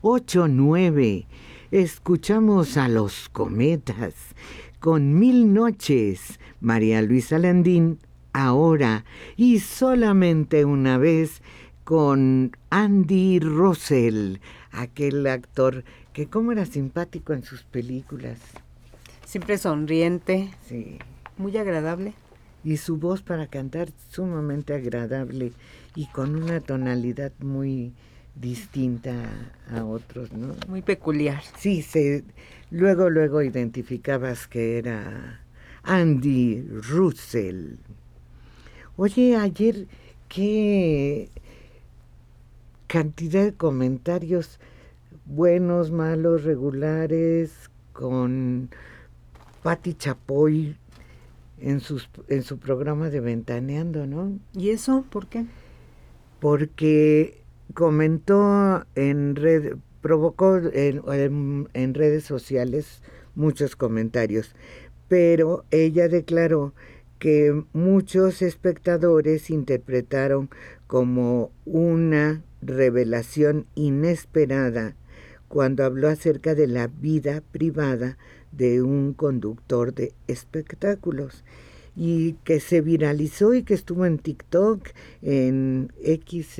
8:09. Escuchamos a Los Cometas con Mil Noches, María Luisa Landín, Ahora, y Solamente una Vez con Andy Russell, aquel actor que cómo era simpático en sus películas. Siempre sonriente, Sí. muy agradable. Y su voz para cantar sumamente agradable y con una tonalidad muy distinta a otros, ¿no? Muy peculiar. Sí, luego identificabas que era Andy Russell. Oye, ayer qué cantidad de comentarios buenos, malos, regulares, con Pati Chapoy en su programa de Ventaneando, ¿no? ¿Y eso por qué? Porque comentó provocó en redes sociales muchos comentarios, pero ella declaró que muchos espectadores interpretaron como una revelación inesperada cuando habló acerca de la vida privada de un conductor de espectáculos y que se viralizó y que estuvo en TikTok, en X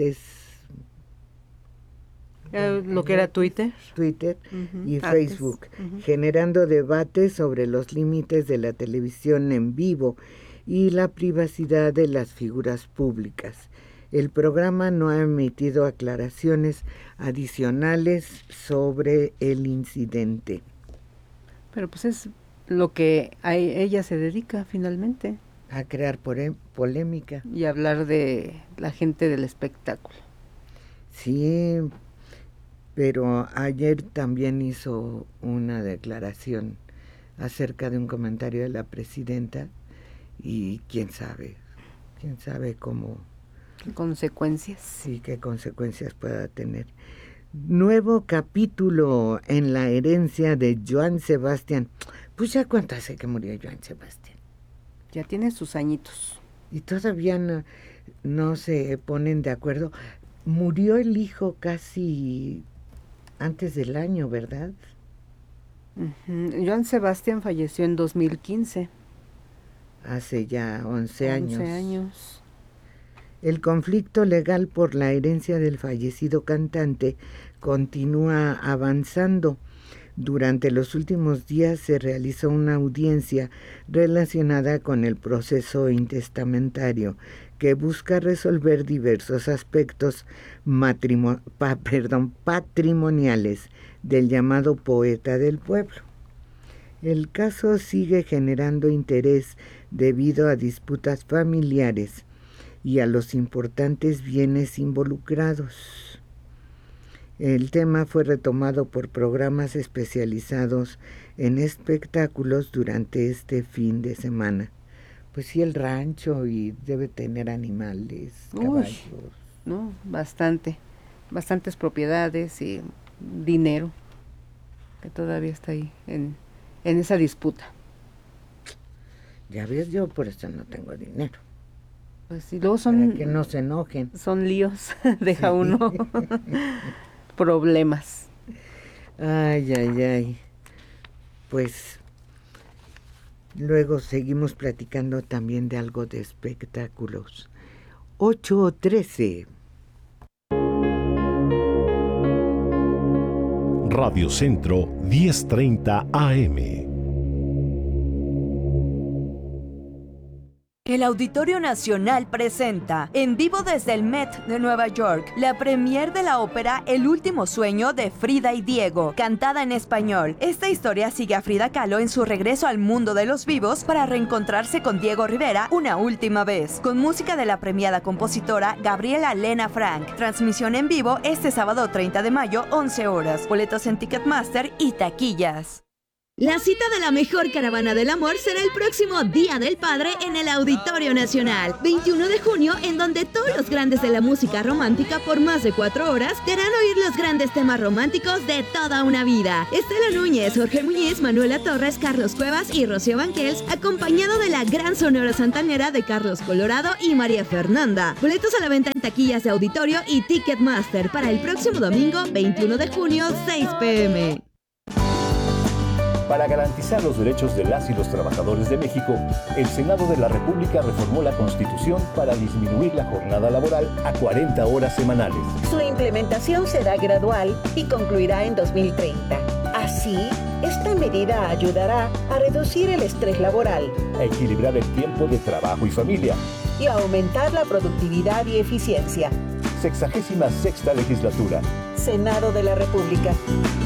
lo que era Twitter y antes. Facebook, generando debates sobre los límites de la televisión en vivo y la privacidad de las figuras públicas. El programa no ha emitido aclaraciones adicionales sobre el incidente. Pero pues es lo que a ella se dedica finalmente. A crear polémica. Y hablar de la gente del espectáculo. Sí, pero ayer también hizo una declaración acerca de un comentario de la presidenta y quién sabe cómo... ¿Qué consecuencias? Sí, qué consecuencias pueda tener. Nuevo capítulo en la herencia de Joan Sebastián. Pues ya cuánto hace que murió Joan Sebastián. Ya tiene sus añitos. Y todavía no se ponen de acuerdo. Murió el hijo casi antes del año, ¿verdad? Joan Sebastián falleció en 2015. Hace ya 11 años. 11 años. El conflicto legal por la herencia del fallecido cantante continúa avanzando. Durante los últimos días se realizó una audiencia relacionada con el proceso intestamentario que busca resolver diversos aspectos patrimoniales del llamado poeta del pueblo. El caso sigue generando interés debido a disputas familiares y a los importantes bienes involucrados. El tema fue retomado por programas especializados en espectáculos durante este fin de semana. Pues sí, el rancho y debe tener animales, caballos. No, bastantes propiedades y dinero que todavía está ahí en esa disputa. Ya ves, yo por eso no tengo dinero. Pues y luego son... Para que no se enojen. Son líos, deja uno problemas. Ay. Pues luego seguimos platicando también de algo de espectáculos. 8:13. Radio Centro 10:30 AM. El Auditorio Nacional presenta, en vivo desde el Met de Nueva York, la premier de la ópera El último sueño de Frida y Diego, cantada en español. Esta historia sigue a Frida Kahlo en su regreso al mundo de los vivos para reencontrarse con Diego Rivera una última vez, con música de la premiada compositora Gabriela Lena Frank. Transmisión en vivo este sábado 30 de mayo, 11 horas. Boletos en Ticketmaster y taquillas. La cita de la mejor caravana del amor será el próximo Día del Padre en el Auditorio Nacional, 21 de junio, en donde todos los grandes de la música romántica por más de 4 horas te harán oír los grandes temas románticos de toda una vida. Estela Núñez, Jorge Muñiz, Manuela Torres, Carlos Cuevas y Rocío Banquels, acompañado de la gran Sonora Santanera de Carlos Colorado y María Fernanda. Boletos a la venta en taquillas de Auditorio y Ticketmaster para el próximo domingo, 21 de junio, 6 p.m. Para garantizar los derechos de las y los trabajadores de México, el Senado de la República reformó la Constitución para disminuir la jornada laboral a 40 horas semanales. Su implementación será gradual y concluirá en 2030. Así, esta medida ayudará a reducir el estrés laboral, A equilibrar el tiempo de trabajo y familia. y a aumentar la productividad y eficiencia. 66ª legislatura. Senado de la República.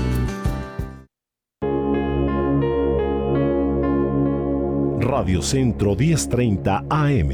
Radio Centro 1030 AM.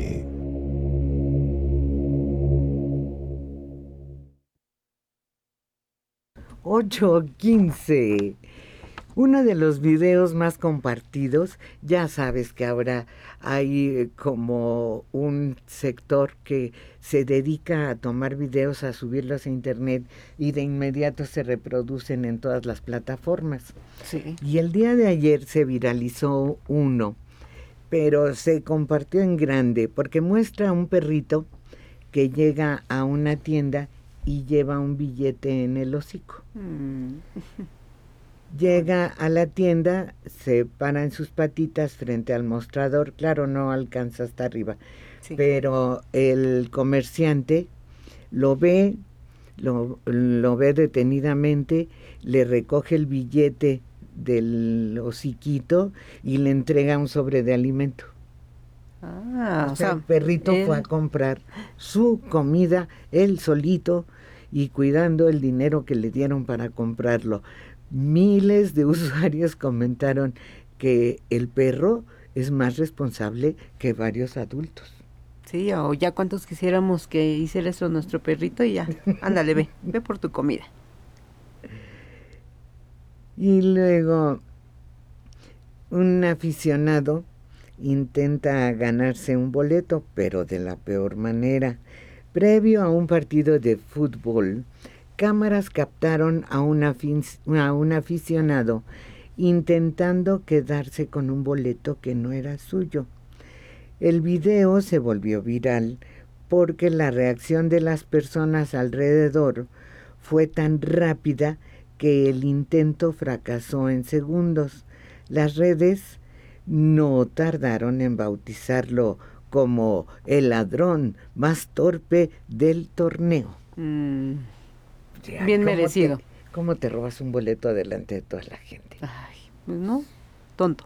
$8:15. Uno de los videos más compartidos, ya sabes que ahora hay como un sector que se dedica a tomar videos, a subirlos a internet y de inmediato se reproducen en todas las plataformas. Sí. Y el día de ayer se viralizó uno, pero se compartió en grande porque muestra a un perrito que llega a una tienda y lleva un billete en el hocico. Llega a la tienda, se para en sus patitas frente al mostrador, claro, no alcanza hasta arriba, Sí. pero el comerciante lo ve detenidamente, le recoge el billete del hociquito y le entrega un sobre de alimento. O sea, el perrito fue a comprar su comida él solito y cuidando el dinero que le dieron para comprarlo. Miles de usuarios comentaron que el perro es más responsable que varios adultos. Sí, o ya cuántos quisiéramos que hiciera eso nuestro perrito y ya, ándale, ve por tu comida. Y luego un aficionado intenta ganarse un boleto, pero de la peor manera. Previo a un partido de fútbol, cámaras captaron a un aficionado intentando quedarse con un boleto que no era suyo. El video se volvió viral porque la reacción de las personas alrededor fue tan rápida que el intento fracasó en segundos. Las redes no tardaron en bautizarlo como el ladrón más torpe del torneo. Ya, bien merecido. ¿Cómo te robas un boleto delante de toda la gente? Ay, pues no, tonto.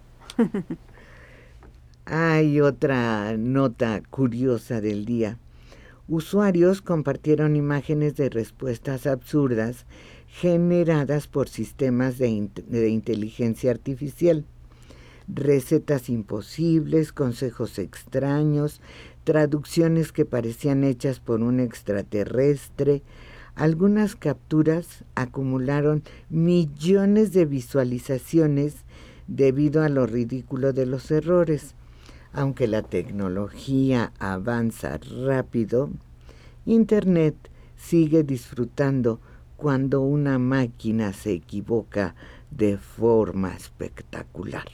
Hay otra nota curiosa del día. Usuarios compartieron imágenes de respuestas absurdas generadas por sistemas de inteligencia artificial. Recetas imposibles, consejos extraños, traducciones que parecían hechas por un extraterrestre. Algunas capturas acumularon millones de visualizaciones debido a lo ridículo de los errores. Aunque la tecnología avanza rápido, Internet sigue disfrutando cuando una máquina se equivoca de forma espectacular.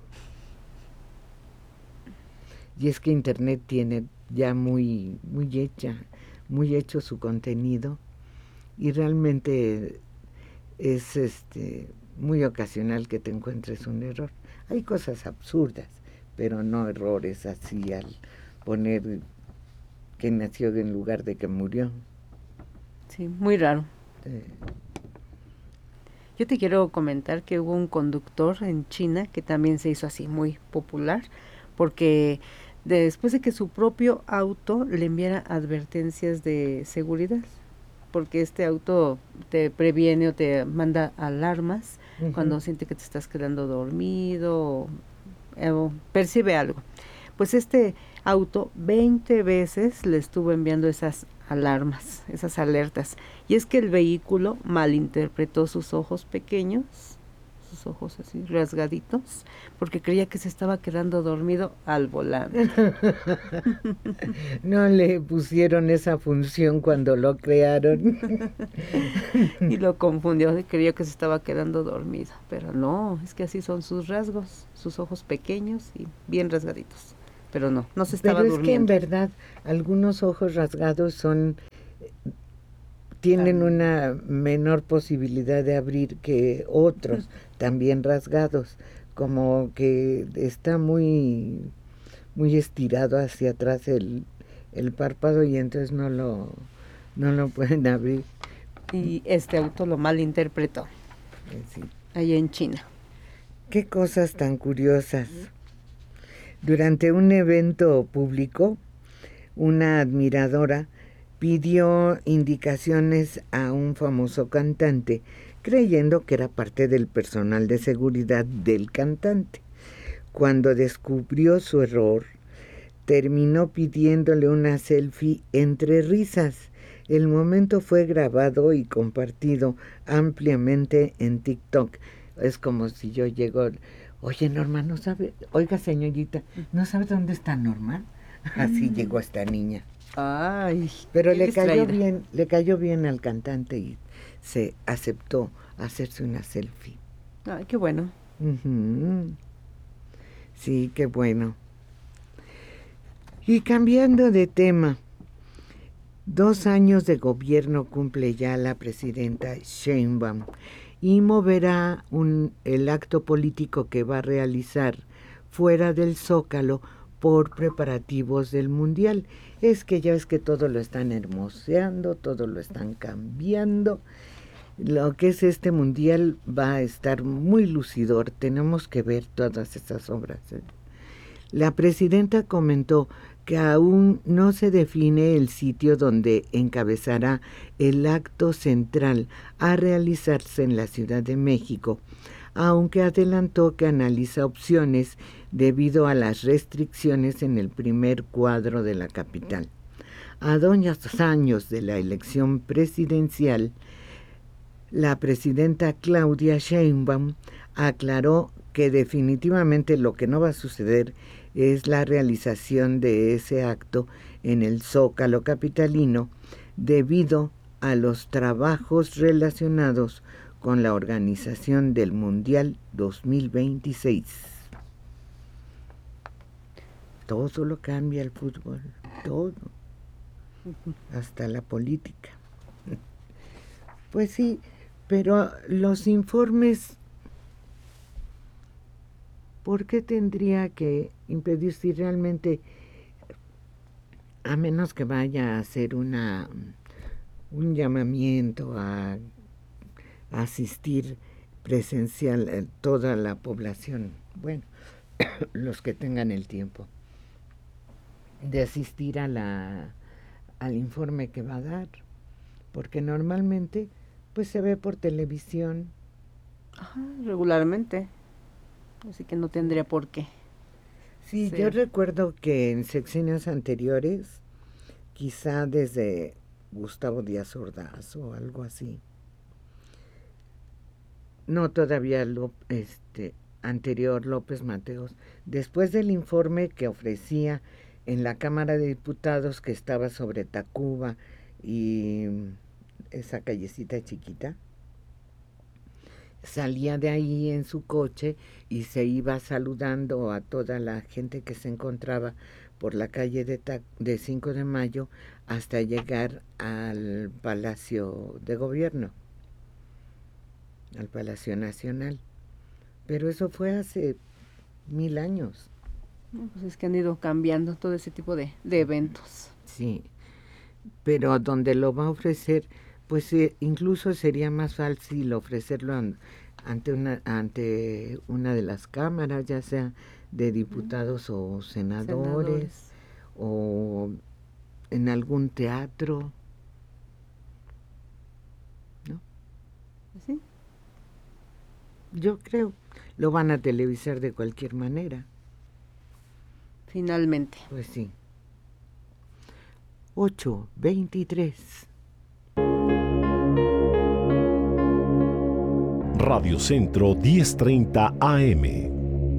Y es que Internet tiene ya muy hecho su contenido y realmente es muy ocasional que te encuentres un error. Hay cosas absurdas, pero no errores así al poner que nació en lugar de que murió. Sí, muy raro. Yo te quiero comentar que hubo un conductor en China que también se hizo así muy popular porque después de que su propio auto le enviara advertencias de seguridad, porque este auto te previene o te manda alarmas cuando siente que te estás quedando dormido o percibe algo. Pues este auto 20 veces le estuvo enviando esas alarmas, esas alertas. Y es que el vehículo malinterpretó sus ojos pequeños, sus ojos así rasgaditos, porque creía que se estaba quedando dormido al volante. No le pusieron esa función cuando lo crearon. Y lo confundió, y creyó que se estaba quedando dormido, pero no, es que así son sus rasgos, sus ojos pequeños y bien rasgaditos, pero no se estaba durmiendo. Pero es que en verdad algunos ojos rasgados tienen una menor posibilidad de abrir que otros, también rasgados, como que está muy estirado hacia atrás el párpado y entonces no lo pueden abrir. Y este auto lo malinterpretó, sí. Allá en China. Qué cosas tan curiosas. Durante un evento público, una admiradora pidió indicaciones a un famoso cantante, creyendo que era parte del personal de seguridad del cantante. Cuando descubrió su error, terminó pidiéndole una selfie entre risas. El momento fue grabado y compartido ampliamente en TikTok. Es como si yo llego, oye Norma, ¿no sabe? Oiga señorita, ¿no sabe dónde está Norma? Así llegó esta niña. Ay, pero le cayó bien al cantante y se aceptó hacerse una selfie. Ay, qué bueno. Uh-huh. Sí, qué bueno. Y cambiando de tema, 2 años de gobierno cumple ya la presidenta Sheinbaum y moverá el acto político que va a realizar fuera del Zócalo por preparativos del Mundial. Es que ya ves que todo lo están hermoseando, todo lo están cambiando. Lo que es este Mundial va a estar muy lucidor. Tenemos que ver todas estas obras. La presidenta comentó que aún no se define el sitio donde encabezará el acto central a realizarse en la Ciudad de México, aunque adelantó que analiza opciones debido a las restricciones en el primer cuadro de la capital. A 2 años de la elección presidencial, la presidenta Claudia Sheinbaum aclaró que definitivamente lo que no va a suceder es la realización de ese acto en el Zócalo capitalino debido a los trabajos relacionados con la organización del Mundial 2026. Todo lo cambia el fútbol, todo, hasta la política. Pues sí, pero los informes, ¿por qué tendría que impedir si realmente, a menos que vaya a hacer un llamamiento a asistir presencial toda la población, bueno, los que tengan el tiempo de asistir al informe que va a dar, porque normalmente pues se ve por televisión. Ajá, regularmente, así que no tendría por qué. Sí, yo recuerdo que en sexenios anteriores, quizá desde Gustavo Díaz Ordaz o algo así, no todavía anterior López Mateos, después del informe que ofrecía en la Cámara de Diputados, que estaba sobre Tacuba y esa callecita chiquita, salía de ahí en su coche y se iba saludando a toda la gente que se encontraba por la calle de 5 de Mayo hasta llegar al Palacio de Gobierno, al Palacio Nacional. Pero eso fue hace 1000 años. Pues es que han ido cambiando todo ese tipo de eventos. Sí, pero donde lo va a ofrecer, pues incluso sería más fácil ofrecerlo ante una de las cámaras, ya sea de diputados o senadores, o en algún teatro, ¿no? Sí. Yo creo, lo van a televisar de cualquier manera. Finalmente. Pues sí. 8:23. Radio Centro 1030 AM.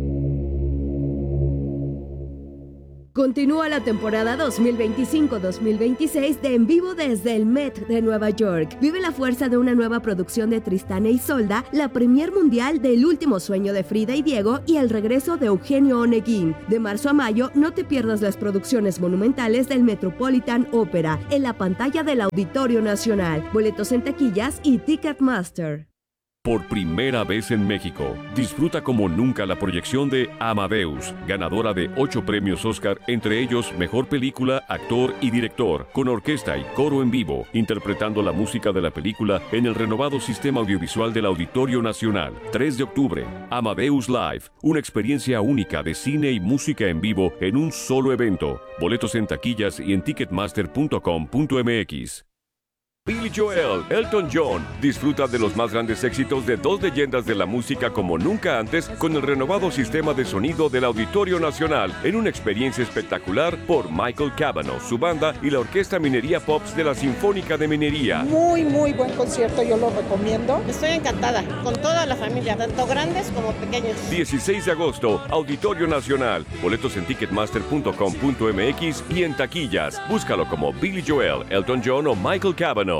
Continúa la temporada 2025-2026 de En Vivo desde el Met de Nueva York. Vive la fuerza de una nueva producción de Tristán e Isolda, la premier mundial del Último Sueño de Frida y Diego y el regreso de Eugenio Oneguín. De marzo a mayo, no te pierdas las producciones monumentales del Metropolitan Opera en la pantalla del Auditorio Nacional. Boletos en taquillas y Ticketmaster. Por primera vez en México, disfruta como nunca la proyección de Amadeus, ganadora de 8 premios Oscar, entre ellos Mejor Película, Actor y Director, con orquesta y coro en vivo, interpretando la música de la película en el renovado sistema audiovisual del Auditorio Nacional. 3 de octubre, Amadeus Live, una experiencia única de cine y música en vivo en un solo evento. Boletos en taquillas y en ticketmaster.com.mx. Billy Joel, Elton John, disfruta de los más grandes éxitos de 2 leyendas de la música como nunca antes con el renovado sistema de sonido del Auditorio Nacional en una experiencia espectacular por Michael Cavanaugh, su banda y la Orquesta Minería Pops de la Sinfónica de Minería. Muy buen concierto, yo lo recomiendo. Estoy encantada, con toda la familia, tanto grandes como pequeños. 16 de agosto, Auditorio Nacional. Boletos en ticketmaster.com.mx y en taquillas. Búscalo como Billy Joel, Elton John o Michael Cavanaugh.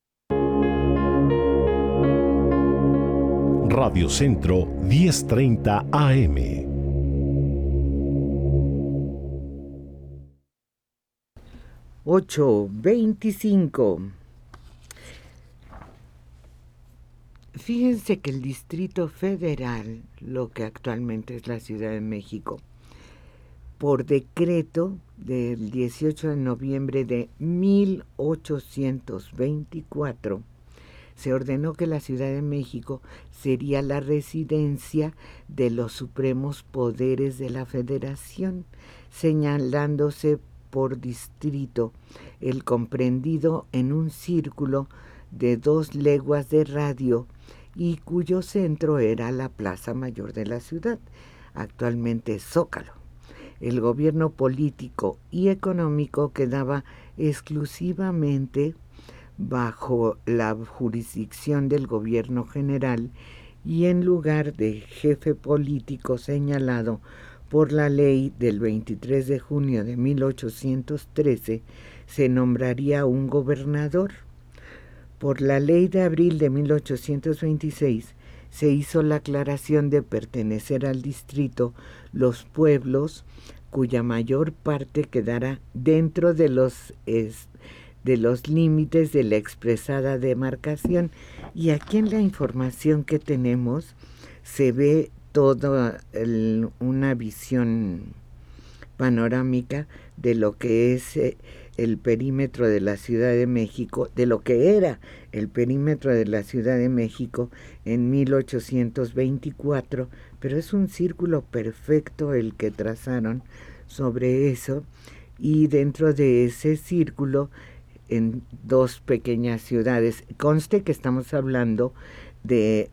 Radio Centro 1030 AM. $8:25. Fíjense que el Distrito Federal, lo que actualmente es la Ciudad de México, por decreto del 18 de noviembre de 1824, se ordenó que la Ciudad de México sería la residencia de los supremos poderes de la Federación, señalándose por distrito el comprendido en un círculo de 2 leguas de radio y cuyo centro era la Plaza Mayor de la ciudad, actualmente Zócalo. El gobierno político y económico quedaba exclusivamente bajo la jurisdicción del gobierno general y en lugar de jefe político señalado por la ley del 23 de junio de 1813, se nombraría un gobernador. Por la ley de abril de 1826 se hizo la aclaración de pertenecer al distrito los pueblos cuya mayor parte quedara dentro de los límites de la expresada demarcación. Y aquí en la información que tenemos se ve toda una visión panorámica de lo que es el perímetro de la Ciudad de México, de lo que era el perímetro de la Ciudad de México en 1824, pero es un círculo perfecto el que trazaron sobre eso, y dentro de ese círculo en 2 pequeñas ciudades. Conste que estamos hablando de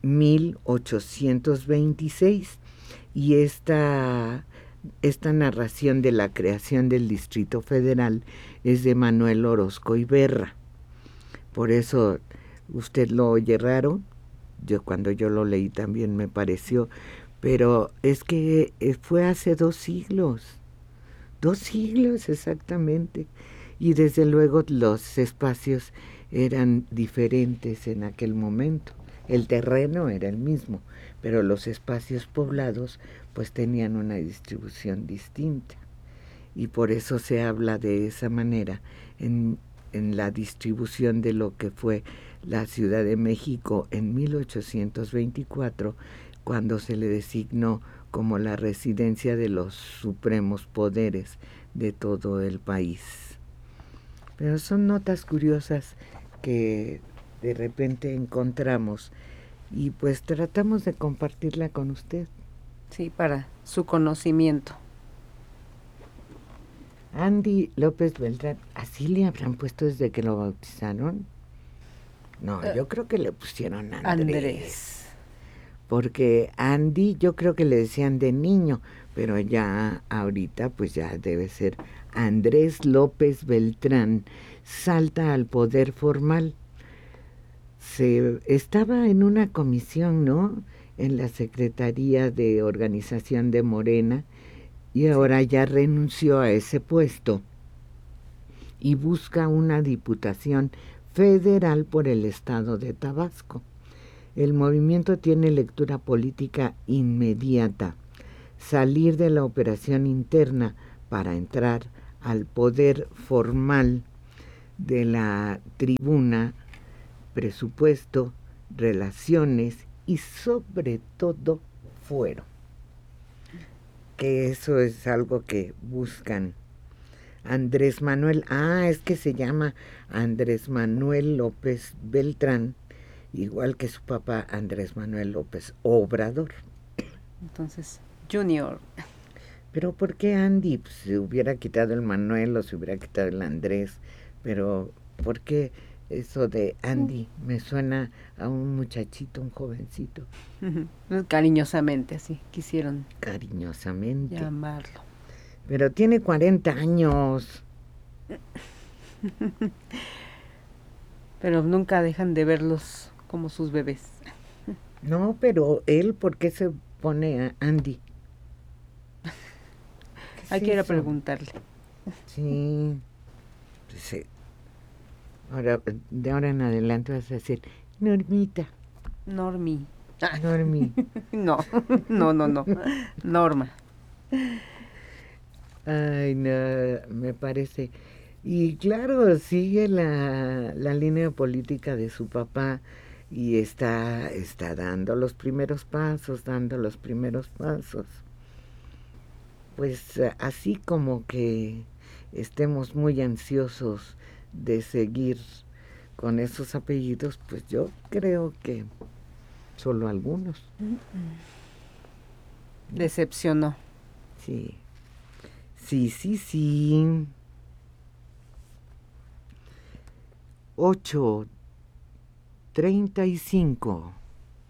1826 y esta narración de la creación del Distrito Federal es de Manuel Orozco Iberra. Por eso usted lo oye raro, cuando yo lo leí también me pareció, pero es que fue hace 2 siglos. 2 siglos exactamente. Y desde luego los espacios eran diferentes en aquel momento. El terreno era el mismo, pero los espacios poblados pues tenían una distribución distinta. Y por eso se habla de esa manera en la distribución de lo que fue la Ciudad de México en 1824, cuando se le designó como la residencia de los supremos poderes de todo el país. Pero son notas curiosas que de repente encontramos y pues tratamos de compartirla con usted. Sí, para su conocimiento. Andy López Beltrán, ¿así le habrán puesto desde que lo bautizaron? No, yo creo que le pusieron Andrés. Porque Andy yo creo que le decían de niño, pero ya ahorita pues ya debe ser Andrés López Beltrán. Salta al poder formal. estaba en una comisión, ¿no?, en la Secretaría de Organización de Morena, y ahora ya renunció a ese puesto y busca una diputación federal por el estado de Tabasco. El movimiento tiene lectura política inmediata: salir de la operación interna para entrar al poder formal de la tribuna, presupuesto, relaciones y sobre todo fuero. Que eso es algo que buscan. Andrés Manuel, es que se llama Andrés Manuel López Beltrán, igual que su papá Andrés Manuel López Obrador. Entonces, Junior. Pero ¿por qué Andy? Pues se hubiera quitado el Manuel o se hubiera quitado el Andrés, pero ¿por qué eso de Andy? Me suena a un muchachito, un jovencito. Cariñosamente, así quisieron cariñosamente llamarlo. Pero tiene 40 años. Pero nunca dejan de verlos como sus bebés. No, pero él, ¿por qué se pone a Andy? Hay que ir a preguntarle. Sí. Sí. Ahora, de ahora en adelante vas a decir Normita. Normi. Normi. No. Norma. Ay, no, me parece. Y claro, sigue la línea política de su papá y está dando los primeros pasos. Pues así como que estemos muy ansiosos de seguir con esos apellidos, pues yo creo que solo algunos. Decepcionó. Sí. 8:35.